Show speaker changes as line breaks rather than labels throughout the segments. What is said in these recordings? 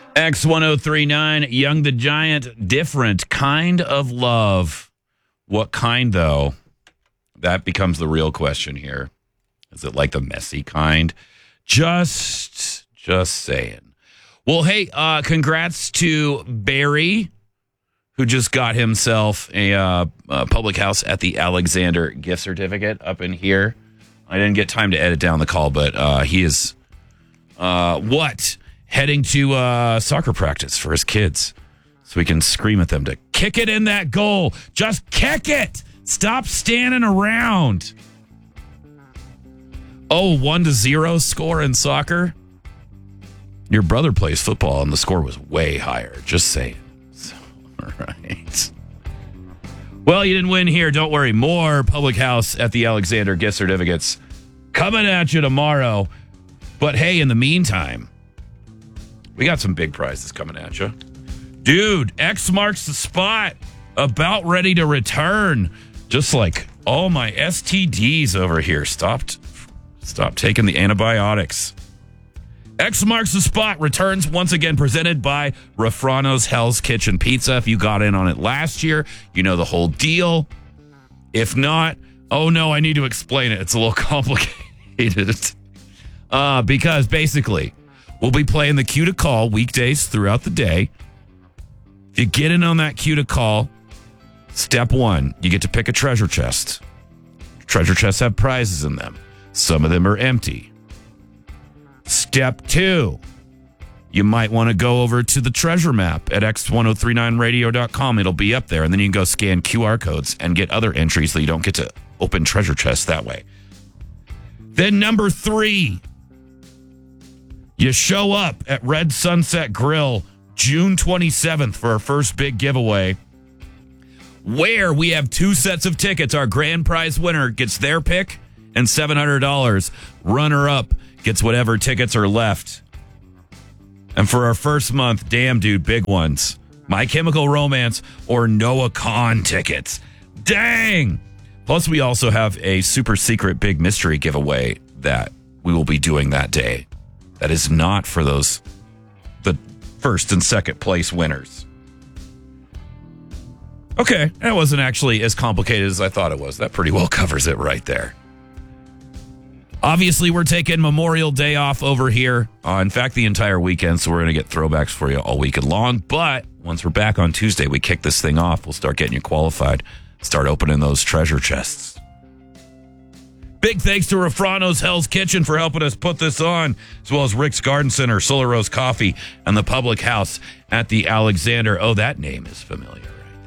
X1039, Young the Giant, different kind of love. What kind, though? That becomes the real question here. Is it like the messy kind? Just saying. Well, hey, congrats to Barry, who just got himself a public house at the Alexander gift certificate up in here. I didn't get time to edit down the call, but he is heading to soccer practice for his kids, so we can scream at them to kick it in that goal. Just kick it. Stop standing around. Oh, 1-0 score in soccer. Your brother plays football, and the score was way higher. Just saying. So, all right. Well, you didn't win here. Don't worry. More public house at the Alexander gift certificates coming at you tomorrow. But hey, in the meantime, we got some big prizes coming at you. Dude, X marks the spot. About ready to return. Just like all my STDs over here. Stop taking the antibiotics. X marks the spot returns once again, presented by Rafrano's Hell's Kitchen Pizza. If you got in on it last year, you know the whole deal. If not, oh no, I need to explain it. It's a little complicated. Because basically, we'll be playing the Cue to Call weekdays throughout the day. If you get in on that Cue to Call, step one, you get to pick a treasure chest. Treasure chests have prizes in them. Some of them are empty. Step two, you might want to go over to the treasure map at x1039radio.com. It'll be up there, and then you can go scan QR codes and get other entries so you don't get to open treasure chests that way. Then number three, you show up at Red Sunset Grill June 27th for our first big giveaway, where we have 2 sets of tickets. Our grand prize winner gets their pick and $700. Runner-up gets whatever tickets are left. And for our first month, damn, dude, big ones. My Chemical Romance or Noah Kahan tickets. Dang! Plus, we also have a super secret big mystery giveaway that we will be doing that day. That is not for the first and second place winners. Okay, that wasn't actually as complicated as I thought it was. That pretty well covers it right there. Obviously, we're taking Memorial Day off over here. In fact, the entire weekend, so we're going to get throwbacks for you all weekend long. But once we're back on Tuesday, we kick this thing off. We'll start getting you qualified. Start opening those treasure chests. Big thanks to Rafrano's Hell's Kitchen for helping us put this on, as well as Rick's Garden Center, Solar Rose Coffee, and the Public House at the Alexander. Oh, that name is familiar.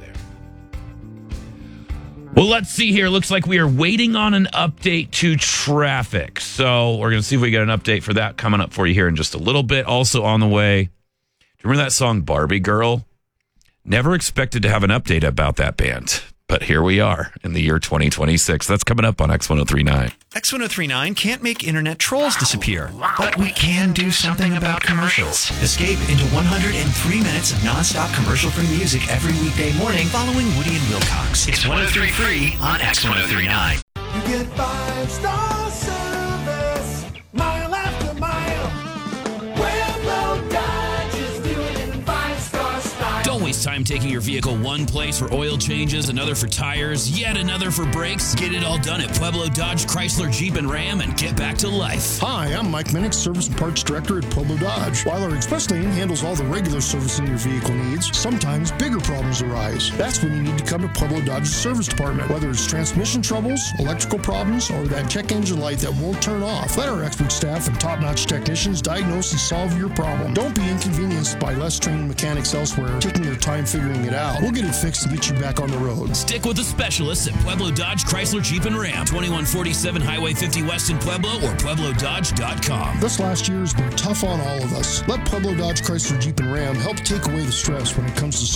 Well, let's see here. Looks like we are waiting on an update to traffic. So we're going to see if we get an update for that coming up for you here in just a little bit. Also on the way, do you remember that song Barbie Girl? Never expected to have an update about that band. But here we are in the year 2026. That's coming up on X1039.
X1039 can't make internet trolls disappear, but we can do something about commercials. Escape into 103 minutes of nonstop commercial-free music every weekday morning following Woody and Wilcox. It's 103 free on X1039.
You get 5-star service, mile after mile. Pueblo Dodge is doing it in 5-star style.
Don't waste time taking your vehicle one place for oil changes, another for tires, yet another for brakes. Get it all done at Pueblo Dodge, Chrysler, Jeep, and Ram and get back to life.
Hi, I'm Mike Minnick, Service and Parts Director at Pueblo Dodge. While our express lane handles all the regular servicing your vehicle needs, sometimes bigger problems arise. That's when you need to come to Pueblo Dodge's service department. Whether it's transmission troubles, electrical problems, or that check engine light that won't turn off, let our expert staff and top-notch technicians diagnose and solve your problem. Don't be inconvenienced by less trained mechanics elsewhere taking their time figuring it out. We'll get it fixed and get you back on the road.
Stick with the specialists at Pueblo Dodge, Chrysler, Jeep, and Ram. 2147 Highway 50 West in Pueblo or PuebloDodge.com.
This last year has been tough on all of us. Let Pueblo Dodge, Chrysler, Jeep, and Ram help take away the stress when it comes to